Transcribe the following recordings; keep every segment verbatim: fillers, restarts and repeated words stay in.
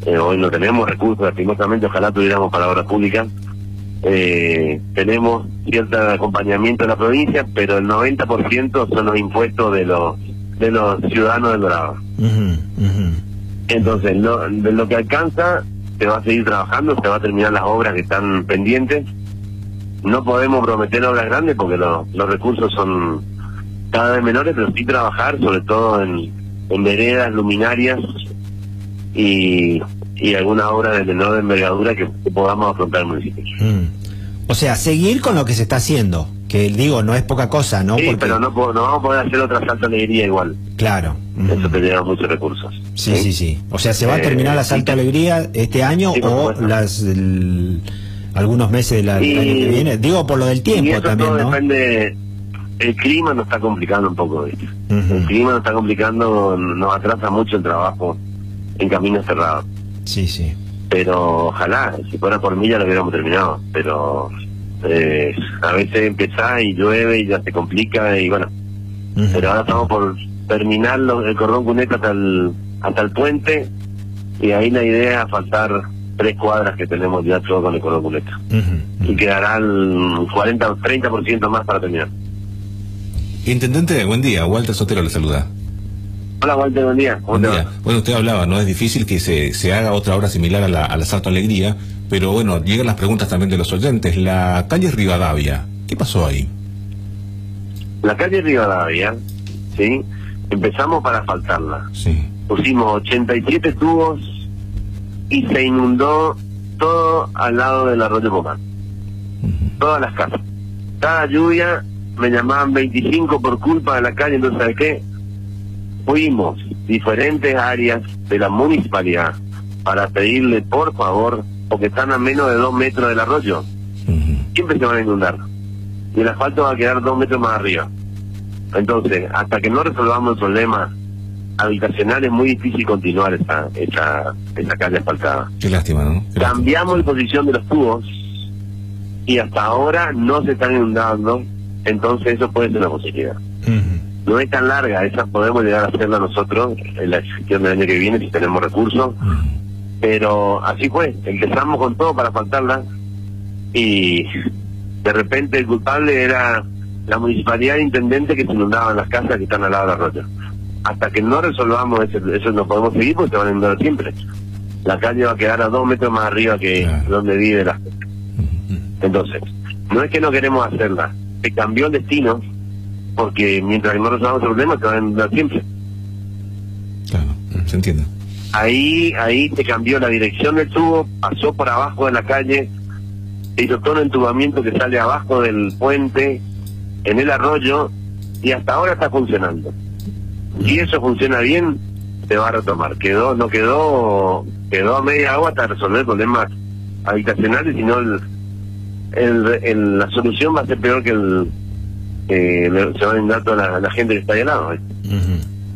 eh, hoy no tenemos recursos, lastimosamente, ojalá tuviéramos para obras públicas. Eh, tenemos cierto acompañamiento de la provincia, pero el noventa por ciento son los impuestos de los de los ciudadanos del Dorado. Uh-huh, uh-huh. Entonces, lo, de lo que alcanza, se va a seguir trabajando, se va a terminar las obras que están pendientes. No podemos prometer obras grandes porque lo, los recursos son cada vez menores, pero sí trabajar, sobre todo en, en veredas, luminarias y, y alguna obra de menor envergadura que, que podamos afrontar el municipio. Mm. O sea, seguir con lo que se está haciendo, que digo, no es poca cosa, ¿no? Sí, Porque... pero no, no vamos a poder hacer otra Salto Alegría igual. Claro. Eso te lleva muchos recursos. Sí, sí, sí, sí. O sea, ¿se va a terminar eh, la Salto sí, Alegría este año sí, o las el, algunos meses de la, del y, año que viene? Digo, por lo del tiempo y eso también, todo ¿no? Depende. El clima nos está complicando un poco, ¿viste? Uh-huh. El clima nos está complicando, nos atrasa mucho el trabajo en caminos cerrados. Sí, sí. Pero ojalá, si fuera por mí ya lo hubiéramos terminado. Pero eh, a veces empezás y llueve y ya se complica y bueno. Uh-huh. Pero ahora estamos por terminar lo, el cordón cuneta hasta el, hasta el puente y ahí la idea es faltar tres cuadras que tenemos ya todo con el cordón cuneta. Uh-huh. Uh-huh. Y quedará el cuarenta o treinta por ciento más para terminar. Intendente, buen día. Walter Sotero le saluda. Hola, Walter, buen día. ¿Cómo Buen te día. va? Bueno, usted hablaba, no es difícil que se, se haga otra obra similar a la, a la Salto Alegría, pero bueno, llegan las preguntas también de los oyentes. La calle Rivadavia, ¿qué pasó ahí? La calle Rivadavia, ¿sí? Empezamos para asfaltarla. Sí. Pusimos ochenta y siete tubos y se inundó todo al lado del arroyo Pomar. Uh-huh. Todas las casas. Cada lluvia me llamaban veinticinco por culpa de la calle, entonces ¿sabes qué? Fuimos diferentes áreas de la municipalidad para pedirle por favor, porque están a menos de dos metros del arroyo, Uh-huh. siempre se van a inundar y el asfalto va a quedar dos metros más arriba. Entonces, hasta que no resolvamos el problema habitacional es muy difícil continuar esa, esa, esa calle asfaltada. Qué lástima, ¿no? Qué Cambiamos la posición de los tubos y hasta ahora no se están inundando, entonces eso puede ser una posibilidad. Uh-huh. No es tan larga, esa podemos llegar a hacerla nosotros en la gestión del año que viene si tenemos recursos, Uh-huh. pero así fue, empezamos con todo para faltarla y de repente el culpable era la municipalidad de intendente que se inundaban las casas que están al lado del arroyo. Hasta que no resolvamos ese, eso no podemos seguir porque se van a inundar siempre. La calle va a quedar a dos metros más arriba que Claro. donde vive la gente. Uh-huh. Entonces, no es que no queremos hacerla, se cambió el destino porque mientras no resolvamos el problema se van a inundar siempre. Claro, se entiende. Ahí, ahí se cambió la dirección del tubo, pasó por abajo de la calle, se hizo todo un entubamiento que sale abajo del puente, en el arroyo, y hasta ahora está funcionando. Si eso funciona bien, se va a retomar. Quedó, no quedó, quedó a media agua hasta resolver problemas habitacionales, sino el, el, el, la solución va a ser peor que el que le, se va a inundar toda la, la gente que está ahí al lado. Uh-huh.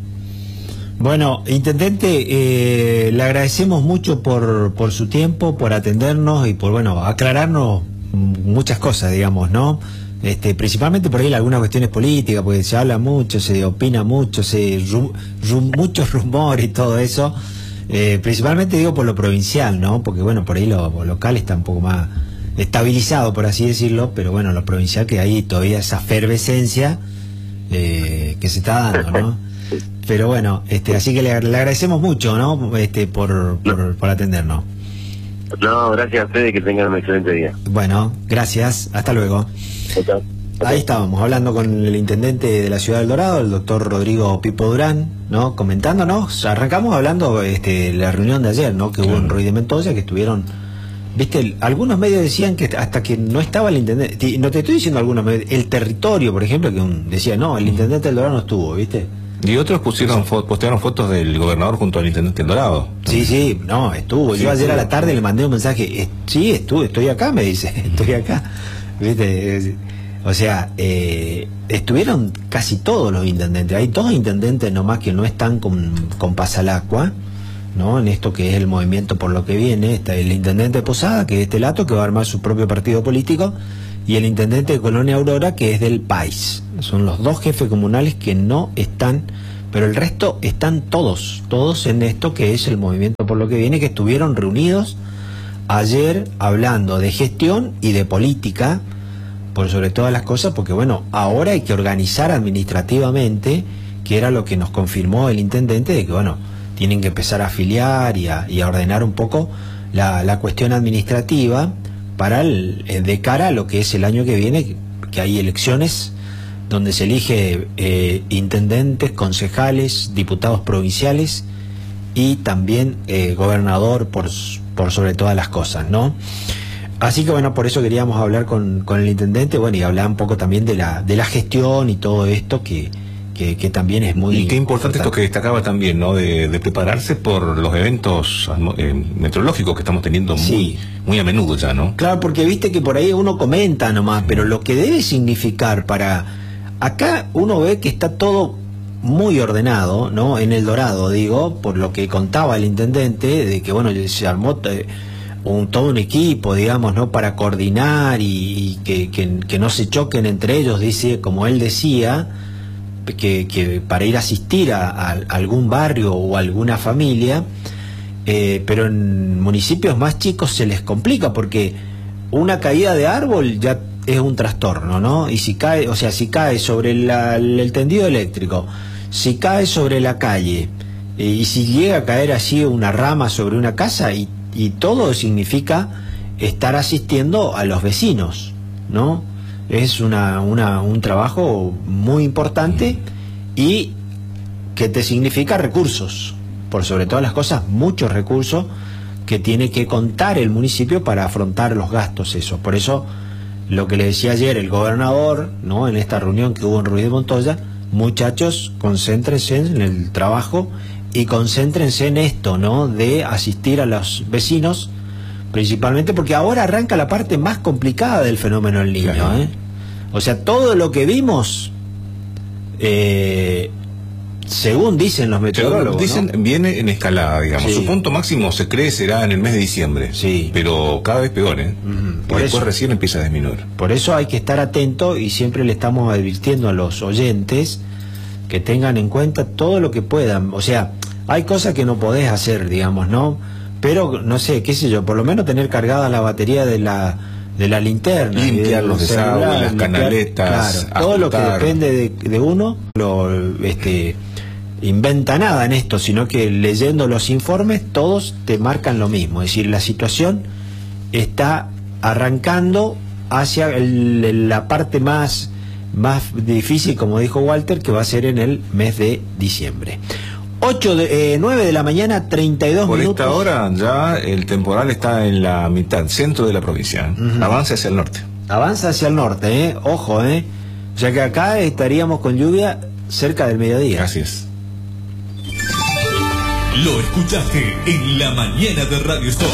Bueno, intendente, eh, le agradecemos mucho por, por su tiempo, por atendernos y por, bueno, aclararnos muchas cosas, digamos, ¿no? Este, principalmente por ahí algunas cuestiones políticas, porque se habla mucho, se opina mucho, se ru, ru, muchos rumores y todo eso, eh, principalmente digo por lo provincial, ¿no? Porque bueno, por ahí lo, lo local está un poco más estabilizado, por así decirlo, pero bueno, lo provincial que hay todavía esa efervescencia eh, que se está dando, ¿no? Pero bueno, este, así que le, le agradecemos mucho, ¿no? Este, por, por, por atendernos. No, gracias a ustedes, que tengan un excelente día. Bueno, gracias, hasta luego. Okay. Ahí estábamos hablando con el intendente de la ciudad del Dorado, el doctor Rodrigo Pipo Durán, ¿no? Comentándonos, arrancamos hablando este, la reunión de ayer, ¿no? Que hubo en Ruiz de Mendoza, que estuvieron, viste, algunos medios decían que hasta que no estaba el intendente, no te estoy diciendo algunos medios, el territorio, por ejemplo, que un, decía, no, el intendente del Dorado no estuvo, ¿viste? Y otros pusieron fo postearon fotos del gobernador junto al intendente del Dorado. Sí, sí, no, estuvo. Sí, Yo ayer sí. a la tarde le mandé un mensaje, eh, sí, estuve, estoy acá, me dice, estoy acá. ¿Viste? O sea, eh, estuvieron casi todos los intendentes. Hay dos intendentes nomás que no están con, con Pasalacua, ¿no? En esto que es el movimiento por lo que viene. Está el intendente de Posada, que es este Lato, que va a armar su propio partido político, y el intendente de Colonia Aurora, que es del País. Son los dos jefes comunales que no están pero el resto están todos, todos en esto que es el Movimiento por lo que Viene, que estuvieron reunidos ayer hablando de gestión y de política, por sobre todas las cosas, porque bueno, ahora hay que organizar administrativamente, que era lo que nos confirmó el intendente, de que bueno, tienen que empezar a afiliar y a, y a ordenar un poco la, la cuestión administrativa para el, de cara a lo que es el año que viene, que hay elecciones donde se elige eh, intendentes, concejales, diputados provinciales y también eh, gobernador por, por sobre todas las cosas, ¿no? Así que bueno, por eso queríamos hablar con, con el intendente, bueno, y hablar un poco también de la, de la gestión y todo esto que, que, que también es muy y qué importante, importante esto que destacaba también, ¿no? De, de prepararse por los eventos eh, meteorológicos que estamos teniendo muy, sí. muy a menudo ya, ¿no? Claro, porque viste que por ahí uno comenta nomás, pero lo que debe significar para... Acá uno ve que está todo muy ordenado, ¿no? En El Dorado, digo, por lo que contaba el intendente, de que bueno, se armó... Eh, Un, todo un equipo, digamos, ¿no? Para coordinar y, y que, que, que no se choquen entre ellos, dice, como él decía, que, que para ir a asistir a, a algún barrio o alguna familia, eh, pero en municipios más chicos se les complica porque una caída de árbol ya es un trastorno, ¿no? Y si cae, o sea, si cae sobre la, el tendido eléctrico, si cae sobre la calle, eh, y si llega a caer así una rama sobre una casa, y Y todo significa estar asistiendo a los vecinos, ¿no? Es una, una, un trabajo muy importante y que te significa recursos, por sobre todas las cosas, muchos recursos que tiene que contar el municipio para afrontar los gastos, eso. Por eso, lo que le decía ayer el gobernador, ¿no? En esta reunión que hubo en Ruiz de Montoya, muchachos, concéntrense en el trabajo y concéntrense en esto, ¿no? De asistir a los vecinos, principalmente porque ahora arranca la parte más complicada del fenómeno del Niño, claro. ¿eh? O sea, todo lo que vimos, eh, según dicen los meteorólogos, dicen, ¿no? Viene en escalada, digamos. Sí. Su punto máximo se cree será en el mes de diciembre. Sí. Pero cada vez peor, ¿eh? Uh-huh. Por y después eso, recién empieza a disminuir. Por eso hay que estar atento y siempre le estamos advirtiendo a los oyentes que tengan en cuenta todo lo que puedan. O sea, hay cosas que no podés hacer, digamos, ¿no? Pero, no sé, qué sé yo, por lo menos tener cargada la batería de la de la linterna. Limpiar los desagües, las canaletas. Claro, todo lo que depende de, de uno, lo este inventa nada en esto, sino que leyendo los informes, todos te marcan lo mismo. Es decir, la situación está arrancando hacia el, la parte más... más difícil, como dijo Walter, que va a ser en el mes de diciembre. ocho de, eh, nueve de la mañana, treinta y dos Por minutos. Por esta hora ya el temporal está en la mitad, centro de la provincia. Uh-huh. Avanza hacia el norte. Avanza hacia el norte, ¿eh? Ojo, ¿eh? O sea que acá estaríamos con lluvia cerca del mediodía. Así es. Lo escuchaste en la mañana de Radio Stop.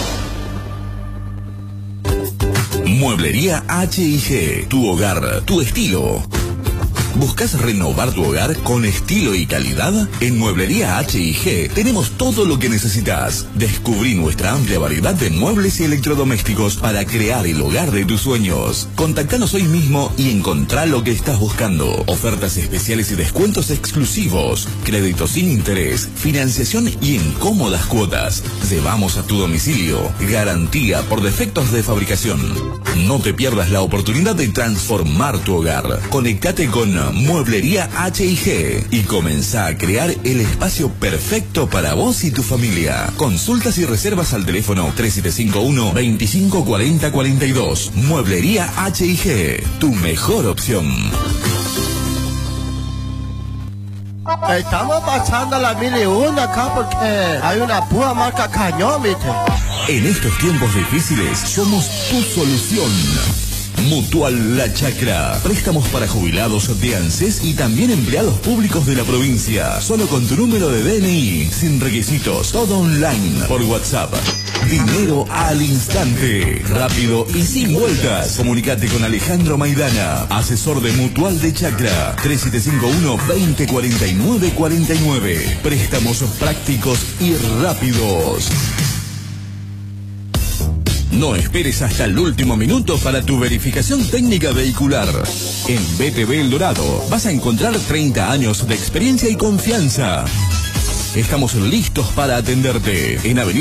Mueblería H y G, tu hogar, tu estilo. ¿Buscas renovar tu hogar con estilo y calidad? En Mueblería H y G tenemos todo lo que necesitas. Descubrí nuestra amplia variedad de muebles y electrodomésticos para crear el hogar de tus sueños. Contactanos hoy mismo y encontrá lo que estás buscando. Ofertas especiales y descuentos exclusivos. Créditos sin interés, financiación y en cómodas cuotas. Llevamos a tu domicilio. Garantía por defectos de fabricación. No te pierdas la oportunidad de transformar tu hogar. Conectate con Mueblería H y G y comenzá a crear el espacio perfecto para vos y tu familia. Consultas y reservas al teléfono tres siete cinco uno, veinticinco cuarenta cuarenta y dos. Mueblería H y G, tu mejor opción. Estamos pasando la mil y una acá porque hay una pura marca cañón, ¿viste? En estos tiempos difíciles somos tu solución. Mutual La Chacra. Préstamos para jubilados de ANSES y también empleados públicos de la provincia. Solo con tu número de D N I, sin requisitos, todo online, por WhatsApp. Dinero al instante, rápido y sin vueltas. Comunicate con Alejandro Maidana, asesor de Mutual de Chacra. tres siete cinco uno, veinte cuarenta y nueve cuarenta y nueve. Préstamos prácticos y rápidos. No esperes hasta el último minuto para tu verificación técnica vehicular. En B T V El Dorado vas a encontrar treinta años de experiencia y confianza. Estamos listos para atenderte en Avenida